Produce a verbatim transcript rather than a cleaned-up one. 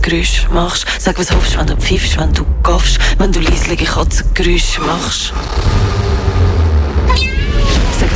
Katzengeräusch machst. Sag, was hoffst, wenn du pfiffst, wenn du gaffst, wenn du leislige Katzengeräusch machst.